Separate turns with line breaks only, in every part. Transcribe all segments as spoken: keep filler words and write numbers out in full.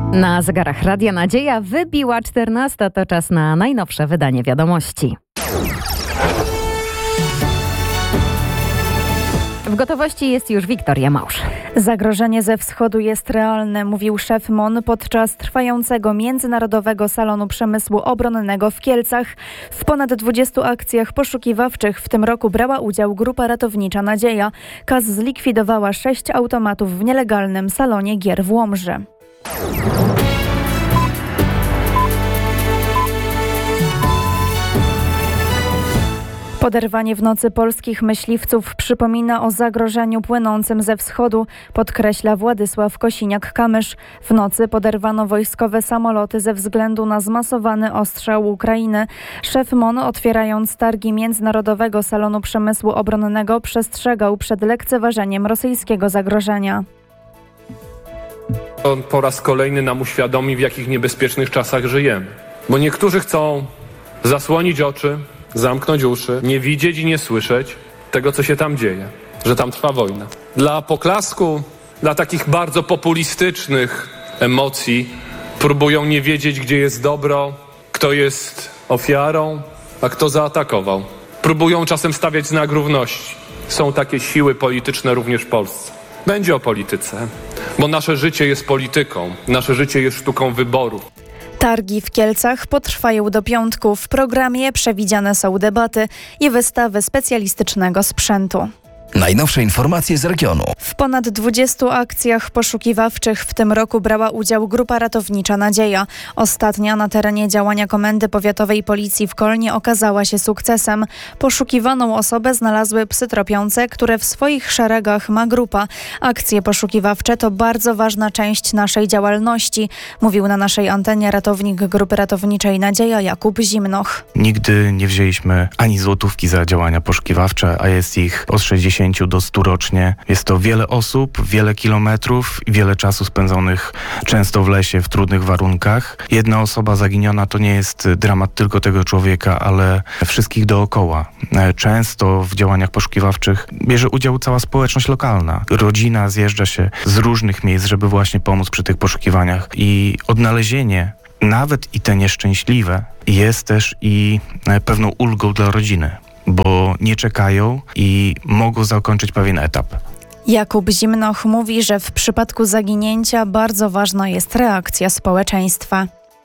Na zegarach Radia Nadzieja wybiła czternasta. To czas na najnowsze wydanie wiadomości. W gotowości jest już Wiktoria Małsz.
Zagrożenie ze wschodu jest realne, mówił szef M O N podczas trwającego Międzynarodowego Salonu Przemysłu Obronnego w Kielcach. W ponad dwudziestu akcjach poszukiwawczych w tym roku brała udział grupa ratownicza Nadzieja. K A S zlikwidowała sześć automatów w nielegalnym salonie gier w Łomży. Poderwanie w nocy polskich myśliwców przypomina o zagrożeniu płynącym ze wschodu, podkreśla Władysław Kosiniak-Kamysz. W nocy poderwano wojskowe samoloty ze względu na zmasowany ostrzał Ukrainy. Szef M O N, otwierając targi Międzynarodowego Salonu Przemysłu Obronnego, przestrzegał przed lekceważeniem rosyjskiego zagrożenia.
On po raz kolejny nam uświadomi, w jakich niebezpiecznych czasach żyjemy. Bo niektórzy chcą zasłonić oczy, zamknąć uszy, nie widzieć i nie słyszeć tego, co się tam dzieje, że tam trwa wojna. Dla poklasku, dla takich bardzo populistycznych emocji próbują nie wiedzieć, gdzie jest dobro, kto jest ofiarą, a kto zaatakował. Próbują czasem stawiać znak równości. Są takie siły polityczne również w Polsce. Będzie o polityce, bo nasze życie jest polityką, nasze życie jest sztuką wyboru.
Targi w Kielcach potrwają do piątku. W programie przewidziane są debaty i wystawy specjalistycznego sprzętu.
Najnowsze informacje z regionu.
W ponad dwudziestu akcjach poszukiwawczych w tym roku brała udział grupa ratownicza Nadzieja. Ostatnia na terenie działania Komendy Powiatowej Policji w Kolnie okazała się sukcesem. Poszukiwaną osobę znalazły psy tropiące, które w swoich szeregach ma grupa. Akcje poszukiwawcze to bardzo ważna część naszej działalności, mówił na naszej antenie ratownik grupy ratowniczej Nadzieja Jakub Zimnoch.
Nigdy nie wzięliśmy ani złotówki za działania poszukiwawcze, a jest ich od sześćdziesięciu do stu rocznie. Jest to wiele osób, wiele kilometrów i wiele czasu spędzonych często w lesie, w trudnych warunkach. Jedna osoba zaginiona to nie jest dramat tylko tego człowieka, ale wszystkich dookoła. Często w działaniach poszukiwawczych bierze udział cała społeczność lokalna. Rodzina zjeżdża się z różnych miejsc, żeby właśnie pomóc przy tych poszukiwaniach. I odnalezienie, nawet i te nieszczęśliwe, jest też i pewną ulgą dla rodziny, bo nie czekają i mogą zakończyć pewien etap.
Jakub Zimnoch mówi, że w przypadku zaginięcia bardzo ważna jest reakcja społeczeństwa.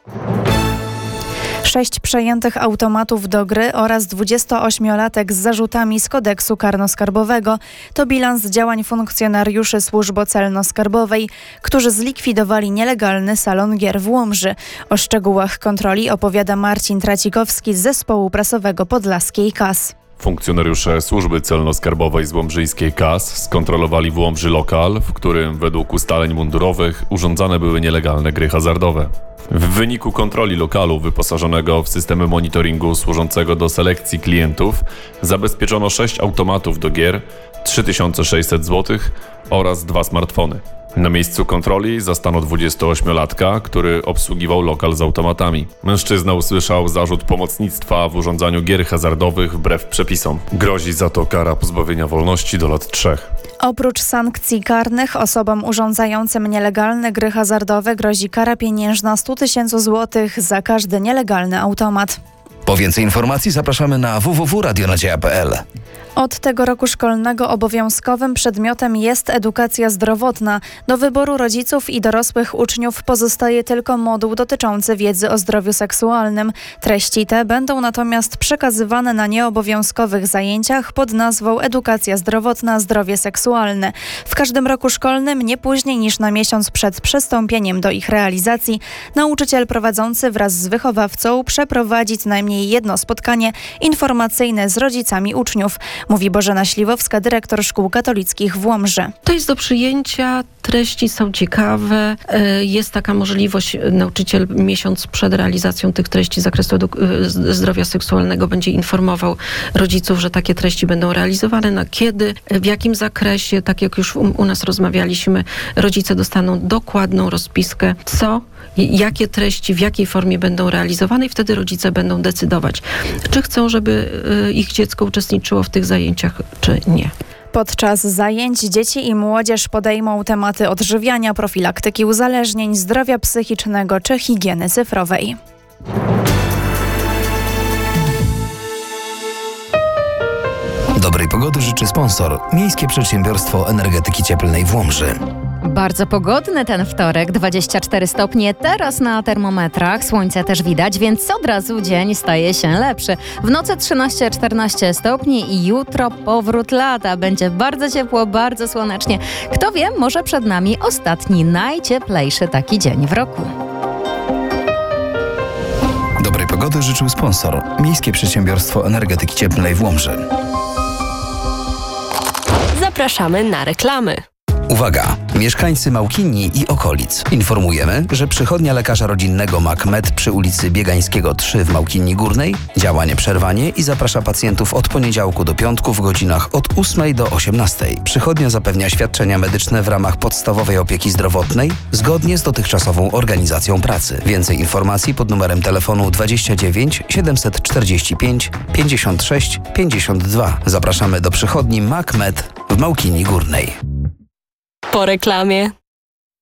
Sześć przejętych automatów do gry oraz dwudziestoośmiolatek z zarzutami z kodeksu karno-skarbowego to bilans działań funkcjonariuszy służby celno-skarbowej, którzy zlikwidowali nielegalny salon gier w Łomży. O szczegółach kontroli opowiada Marcin Tracikowski z zespołu prasowego Podlaskiej K A S.
Funkcjonariusze służby celno-skarbowej z łomżyjskiej K A S skontrolowali w Łomży lokal, w którym według ustaleń mundurowych urządzane były nielegalne gry hazardowe. W wyniku kontroli lokalu wyposażonego w systemy monitoringu służącego do selekcji klientów zabezpieczono sześć automatów do gier, trzy tysiące sześćset złotych oraz dwa smartfony. Na miejscu kontroli zastano dwudziestoośmiolatka, który obsługiwał lokal z automatami. Mężczyzna usłyszał zarzut pomocnictwa w urządzaniu gier hazardowych wbrew przepisom. Grozi za to kara pozbawienia wolności do lat trzech.
Oprócz sankcji karnych osobom urządzającym nielegalne gry hazardowe grozi kara pieniężna sto tysięcy złotych za każdy nielegalny automat.
Po więcej informacji zapraszamy na w w w kropka radionadzieja kropka p l.
Od tego roku szkolnego obowiązkowym przedmiotem jest edukacja zdrowotna. Do wyboru rodziców i dorosłych uczniów pozostaje tylko moduł dotyczący wiedzy o zdrowiu seksualnym. Treści te będą natomiast przekazywane na nieobowiązkowych zajęciach pod nazwą Edukacja zdrowotna, zdrowie seksualne. W każdym roku szkolnym, nie później niż na miesiąc przed przystąpieniem do ich realizacji, nauczyciel prowadzący wraz z wychowawcą przeprowadzi co najmniej jedno spotkanie informacyjne z rodzicami uczniów. Mówi Bożena Śliwowska, dyrektor szkół katolickich w Łomży.
To jest do przyjęcia, treści są ciekawe, jest taka możliwość, nauczyciel miesiąc przed realizacją tych treści z zakresu zdrowia seksualnego będzie informował rodziców, że takie treści będą realizowane, na kiedy, w jakim zakresie, tak jak już u nas rozmawialiśmy, rodzice dostaną dokładną rozpiskę, co, jakie treści, w jakiej formie będą realizowane i wtedy rodzice będą decydować, czy chcą, żeby ich dziecko uczestniczyło w tych zajęciach, czy nie.
Podczas zajęć dzieci i młodzież podejmą tematy odżywiania, profilaktyki uzależnień, zdrowia psychicznego czy higieny cyfrowej.
Dobrej pogody życzy sponsor Miejskie Przedsiębiorstwo Energetyki Cieplnej w Łomży.
Bardzo pogodny ten wtorek, dwadzieścia cztery stopnie teraz na termometrach, słońce też widać, więc od razu dzień staje się lepszy. W nocy trzynaście czternaście stopni i jutro powrót lata. Będzie bardzo ciepło, bardzo słonecznie. Kto wie, może przed nami ostatni, najcieplejszy taki dzień w roku.
Dobrej pogody życzył sponsor Miejskie Przedsiębiorstwo Energetyki Cieplnej w Łomży.
Zapraszamy na reklamy.
Uwaga! Mieszkańcy Małkinii i okolic. Informujemy, że przychodnia lekarza rodzinnego MacMed przy ulicy Biegańskiego trzy w Małkinii Górnej działa nieprzerwanie i zaprasza pacjentów od poniedziałku do piątku w godzinach od ósmej do osiemnastej. Przychodnia zapewnia świadczenia medyczne w ramach podstawowej opieki zdrowotnej zgodnie z dotychczasową organizacją pracy. Więcej informacji pod numerem telefonu dwadzieścia dziewięć siedemset czterdzieści pięć pięćdziesiąt sześć pięćdziesiąt dwa. Zapraszamy do przychodni MacMed w Małkinii Górnej.
Po reklamie.